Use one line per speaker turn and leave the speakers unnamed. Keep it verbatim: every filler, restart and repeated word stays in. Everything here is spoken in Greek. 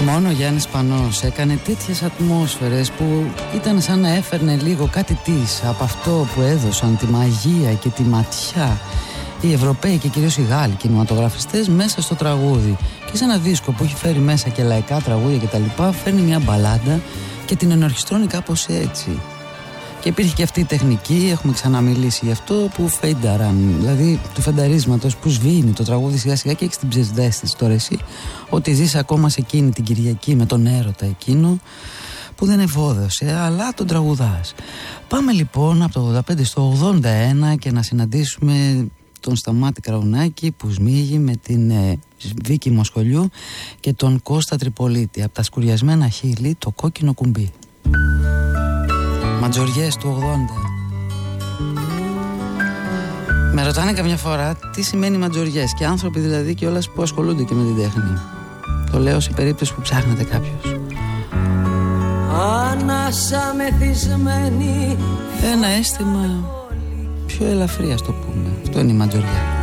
Μόνο ο Γιάννης Πανός έκανε τέτοιες ατμόσφαιρες που ήταν σαν να έφερνε λίγο κάτι της από αυτό που έδωσαν τη μαγεία και τη ματιά οι Ευρωπαίοι και κυρίως οι Γάλλοι κινηματογραφιστές μέσα στο τραγούδι. Και σε ένα δίσκο που έχει φέρει μέσα και λαϊκά τραγούδια και τα λοιπά, φέρνει μια μπαλάντα και την ενορχιστρώνει κάπως έτσι. Και υπήρχε και αυτή η τεχνική, έχουμε ξαναμιλήσει γι' αυτό, που φένταραν, δηλαδή του φενταρίσματος που σβήνει το τραγούδι σιγά σιγά και έχεις την ψευδαίσθηση τώρα εσύ ότι ζεις ακόμα σε εκείνη την Κυριακή με τον έρωτα εκείνο που δεν ευόδωσε, αλλά τον τραγουδάς. Πάμε λοιπόν από το ογδόντα πέντε στο ογδόντα ένα και να συναντήσουμε τον Σταμάτη Κραουνάκη που σμίγει με την ε, Βίκη Μοσχολιού και τον Κώστα Τριπολίτη από τα σκουριασμένα χείλη, το κόκκινο κουμπί. Ματζοριές του ογδόντα. Με ρωτάνε καμιά φορά τι σημαίνει ματζοριές και άνθρωποι δηλαδή και όλας που ασχολούνται και με την τέχνη. Το λέω σε περίπτωση που ψάχνετε κάποιος.
Ανάσα μεθυσμένη.
Ένα αίσθημα πιο ελαφρύ, ας το πούμε. Αυτό είναι η ματζοριά.